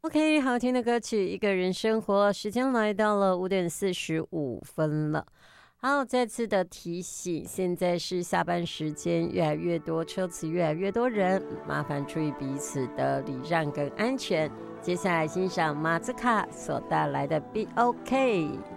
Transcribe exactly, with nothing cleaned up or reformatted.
OK， 好听的歌曲《一个人生活》，时间来到了五点四十五分了。好，再次的提醒，现在是下班时间，越来越多车次，越来越多人，麻烦注意彼此的礼让跟安全。接下来欣赏马兹卡所带来的《Be OK》。